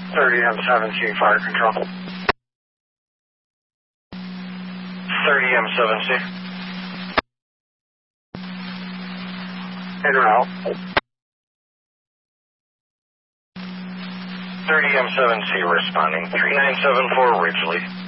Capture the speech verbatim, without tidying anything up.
thirty M seven C, fire control. thirty M seven C. In route. thirty M seven C responding, three nine seven four Ridgely.